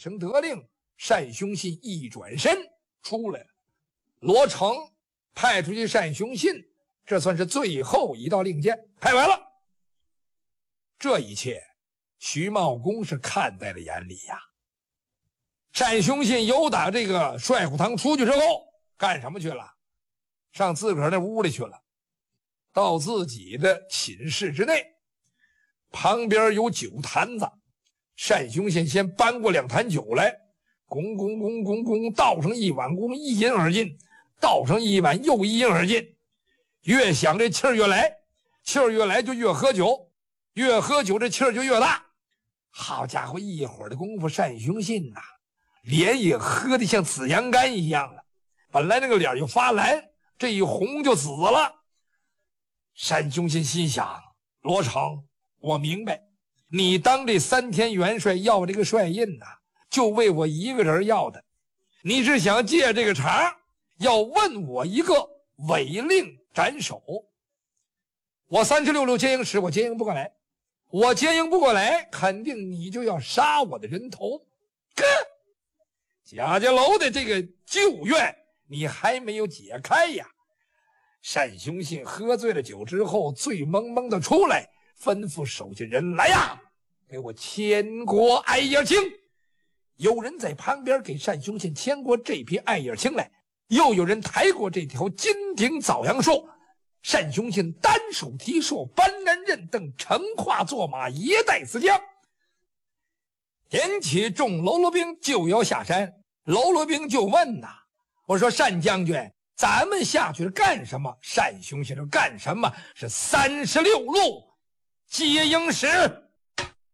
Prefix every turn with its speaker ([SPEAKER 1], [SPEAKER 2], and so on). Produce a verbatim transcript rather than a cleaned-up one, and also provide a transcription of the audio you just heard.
[SPEAKER 1] 声得令，单雄信一转身出来了。罗成派出去单雄信，这算是最后一道令箭，派完了。这一切徐茂公是看在了眼里呀。单雄信由打这个帅府堂出去之后，干什么去了？上自个儿那屋里去了，到自己的寝室之内，旁边有酒坛子，单雄信先搬过两坛酒来，拱拱拱拱拱，倒上一碗公，一饮而尽，倒上一碗又一饮而尽。越想这气儿越来，气儿越来就越喝酒，越喝酒这气儿就越大。好家伙，一会儿的功夫，单雄信呐、啊，脸也喝得像紫阳干一样了，本来那个脸就发蓝，这一红就紫了。单雄信心想，罗成，我明白，你当这三天元帅要这个帅印呐、啊，就为我一个人要的，你是想借这个茬要问我一个违令斩首。我三十六路接应使，我接应不过来，我接应不过来，肯定你就要杀我的人头。哥，贾家楼的这个旧怨你还没有解开呀。单雄信喝醉了酒之后，醉蒙蒙的出来，吩咐手下人来呀，给我牵过艾叶青。有人在旁边给单雄信牵过这匹艾叶青来，又有人抬过这条金顶枣阳树。单雄信单手提槊，搬鞍认镫，乘跨坐马，一带四将，引起众喽啰兵就要下山。喽啰兵就问呐、啊，我说单将军，咱们下去是干什么？单雄信说干什么？是三十六路接应使。